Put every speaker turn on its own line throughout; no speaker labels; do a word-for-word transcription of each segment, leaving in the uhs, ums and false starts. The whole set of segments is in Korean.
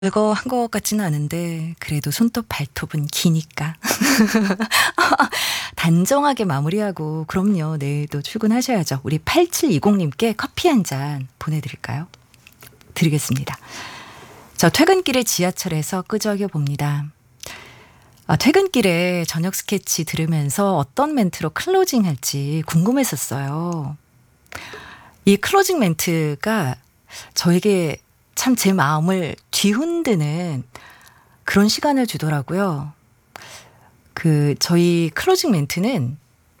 별거 한 것 같지는 않은데 그래도 손톱 발톱은 기니까 단정하게 마무리하고 그럼요. 내일도 출근하셔야죠. 우리 팔칠이공님께 커피 한 잔 보내드릴까요? 드리겠습니다. 저 퇴근길에 지하철에서 끄적여 봅니다. 아, 퇴근길에 저녁 스케치 들으면서 어떤 멘트로 클로징 할지 궁금했었어요. 이 클로징 멘트가 저에게 참 제 마음을 뒤흔드는 그런 시간을 주더라고요. 그 저희 클로징 멘트는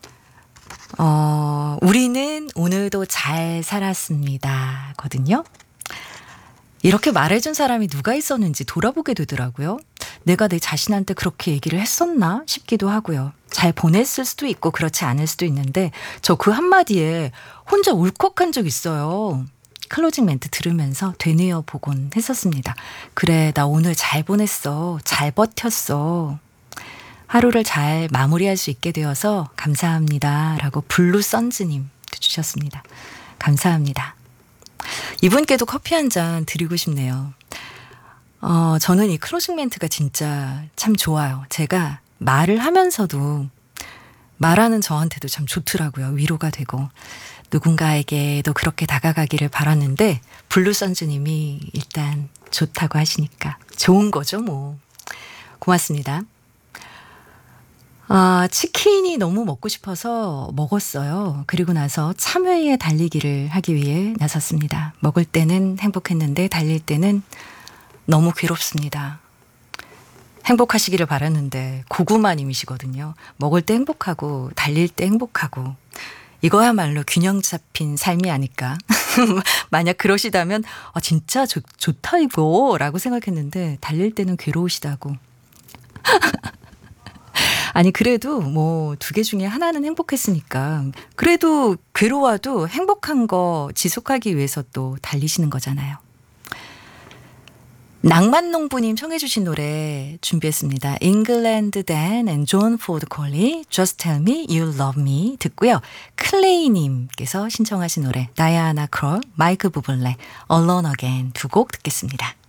어, 우리는 오늘도 잘 살았습니다. 거든요. 이렇게 말해준 사람이 누가 있었는지 돌아보게 되더라고요. 내가 내 자신한테 그렇게 얘기를 했었나 싶기도 하고요. 잘 보냈을 수도 있고 그렇지 않을 수도 있는데 저 그 한마디에 혼자 울컥한 적 있어요. 클로징 멘트 들으면서 되뇌어 보곤 했었습니다. 그래, 나 오늘 잘 보냈어. 잘 버텼어. 하루를 잘 마무리할 수 있게 되어서 감사합니다. 라고 블루 선즈님 주셨습니다. 감사합니다. 이분께도 커피 한 잔 드리고 싶네요. 어, 저는 이 클로징 멘트가 진짜 참 좋아요. 제가 말을 하면서도 말하는 저한테도 참 좋더라고요. 위로가 되고. 누군가에게도 그렇게 다가가기를 바랐는데 블루 선즈님이 일단 좋다고 하시니까 좋은 거죠 뭐. 고맙습니다. 아, 치킨이 너무 먹고 싶어서 먹었어요. 그리고 나서 참외에 달리기를 하기 위해 나섰습니다. 먹을 때는 행복했는데 달릴 때는 너무 괴롭습니다. 행복하시기를 바랐는데 고구마님이시거든요. 먹을 때 행복하고 달릴 때 행복하고 이거야말로 균형 잡힌 삶이 아닐까. 만약 그러시다면 아, 진짜 좋, 좋다 이거 라고 생각했는데 달릴 때는 괴로우시다고. 아니 그래도 뭐 두 개 중에 하나는 행복했으니까 그래도 괴로워도 행복한 거 지속하기 위해서 또 달리시는 거잖아요. 낭만농부님 청해 주신 노래 준비했습니다. 잉글랜드 댄 앤 존 포드 콜리 Just Tell Me You Love Me 듣고요. 클레이님께서 신청하신 노래 다이아나 크롤, 마이크 부블레 Alone Again 두 곡 듣겠습니다.